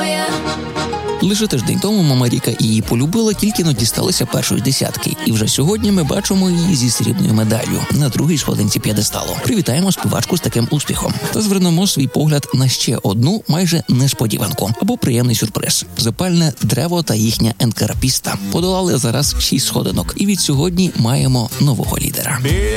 Лише тиждень тому мама Ріка її полюбила, тільки но дісталися першої десятки. І вже сьогодні ми бачимо її зі срібною медаллю на другій сходинці п'єдесталу. Привітаємо співачку з таким успіхом. Та звернемо свій погляд на ще одну майже несподіванку або приємний сюрприз. Запальне древо та їхня енкарпіста подолали зараз 6 сходинок. І від сьогодні маємо нового лідера.